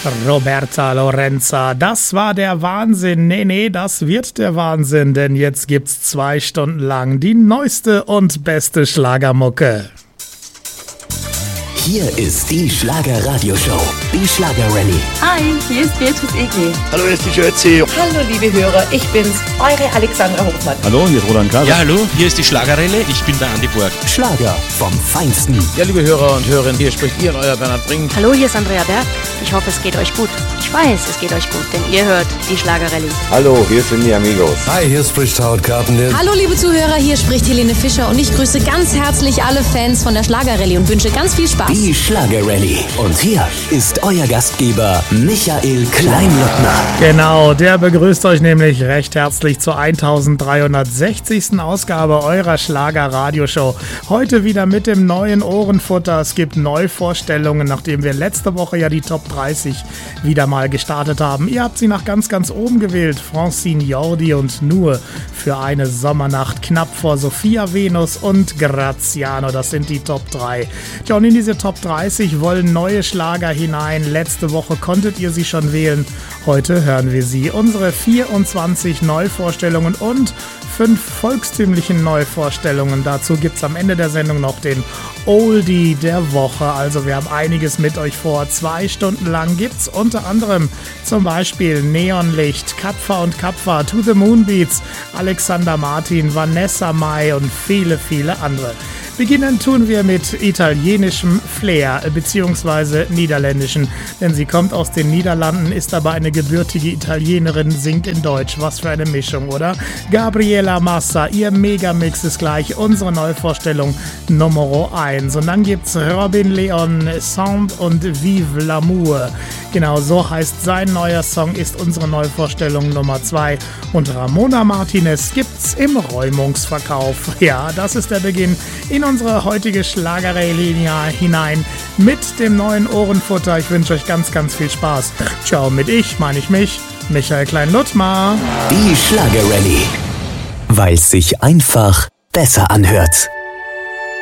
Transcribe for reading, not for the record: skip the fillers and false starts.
Roberta Lorenza, das war der Wahnsinn. Nee, das wird der Wahnsinn, denn jetzt gibt's 2 Stunden lang die neueste und beste Schlagermucke. Hier ist die Schlager-Radio-Show, die Schlager-Rallye. Hi, hier ist Beatrice Egli. Hallo, hier ist die Jötzi. Hallo, liebe Hörer, ich bin's, eure Alexandra Hofmann. Hallo, hier ist Roland Kaiser. Ja, hallo, hier ist die Schlager-Rallye. Ich bin der Andi Borg. Schlager vom Feinsten. Ja, liebe Hörer und Hörerinnen, hier spricht ihr, euer Bernhard Brink. Hallo, hier ist Andrea Berg. Ich hoffe, es geht euch gut. Ich weiß, es geht euch gut, denn ihr hört die Schlager-Rallye. Hallo, hier sind die Amigos. Hi, hier spricht Howard Carpendale. Hallo, liebe Zuhörer, hier spricht Helene Fischer und ich grüße ganz herzlich alle Fans von der Schlager-Rallye und wünsche ganz viel Spaß. Die Schlager-Rallye. Und hier ist euer Gastgeber Michael Kleinlottner. Genau, der begrüßt euch nämlich recht herzlich zur 1360. Ausgabe eurer Schlager-Radio-Show. Heute wieder mit dem neuen Ohrenfutter. Es gibt Neuvorstellungen, nachdem wir letzte Woche ja die Top 30 wieder mal gestartet haben. Ihr habt sie nach ganz oben gewählt. Francine Jordi und Nur für eine Sommernacht. Knapp vor Sophia Venus und Graziano. Das sind die Top 3. Ja, und in diese Top 30 wollen neue Schlager hinein. Letzte Woche konntet ihr sie schon wählen. Heute hören wir sie. Unsere 24 Neuvorstellungen und 5 volkstümlichen Neuvorstellungen. Dazu gibt es am Ende der Sendung noch den Oldie der Woche. Also wir haben einiges mit euch vor. 2 Stunden lang gibt es unter anderem zum Beispiel Neonlicht, Kapfa und Kapfa, To the Moonbeats, Alexander Martin, Vanessa Mai und viele andere. Beginnen tun wir mit italienischem Flair bzw. niederländischen, denn sie kommt aus den Niederlanden, ist aber eine gebürtige Italienerin, singt in Deutsch. Was für eine Mischung, oder? Gabriela Massa, ihr Megamix ist gleich unsere Neuvorstellung Nummer 1. Und dann gibt's Robin Leon, Sound und Vive l'amour. Genau, so heißt sein neuer Song, ist unsere Neuvorstellung Nummer 2. Und Ramona Martinez gibt's im Räumungsverkauf. Ja, das ist der Beginn in unsere heutige Schlager-Rallye hinein mit dem neuen Ohrenfutter. Ich wünsche euch ganz viel Spaß. Ciao mit meine ich mich, Michael Klein-Luttmar. Die Schlager-Rallye, weil es sich einfach besser anhört.